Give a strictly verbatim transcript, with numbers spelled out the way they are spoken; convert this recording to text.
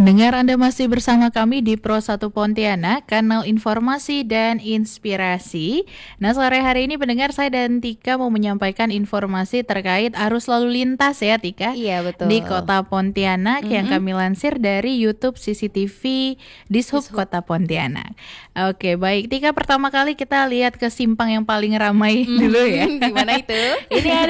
Pendengar, Anda masih bersama kami di Pro satu Pontianak, kanal informasi dan inspirasi. Nah, sore hari ini pendengar, saya dan Tika mau menyampaikan informasi terkait arus lalu lintas ya Tika. Iya, betul. Di Kota Pontianak Mm-mm. yang kami lansir dari YouTube C C T V Dishub Dishub. Kota Pontianak. Oke, baik Tika, pertama kali kita lihat ke simpang yang paling ramai dulu ya. Gimana itu? Ini ada